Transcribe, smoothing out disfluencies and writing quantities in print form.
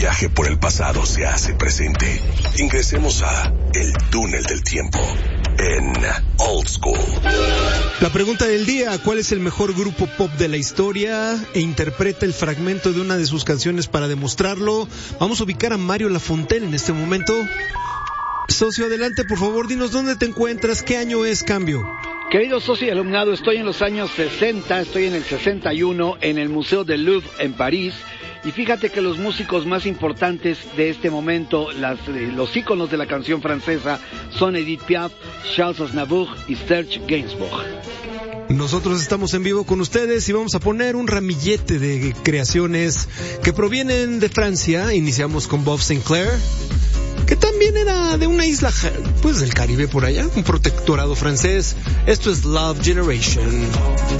viaje por el pasado se hace presente. Ingresemos a El Túnel del Tiempo en Old School. La pregunta del día: ¿cuál es el mejor grupo pop de la historia? E interpreta el fragmento de una de sus canciones para demostrarlo. Vamos a ubicar a Mario Lafontaine en este momento. Socio, adelante, por favor, dinos dónde te encuentras, qué año es, Cambio. Querido socio y alumnado, estoy en los años 60, estoy en el 61, en el Museo del Louvre en París. Y fíjate que los músicos más importantes de este momento, los íconos de la canción francesa, son Edith Piaf, Charles Aznavour y Serge Gainsbourg. Nosotros estamos en vivo con ustedes y vamos a poner un ramillete de creaciones que provienen de Francia. Iniciamos con Bob Sinclair, que también era de una isla, pues del Caribe por allá, un protectorado francés. Esto es Love Generation.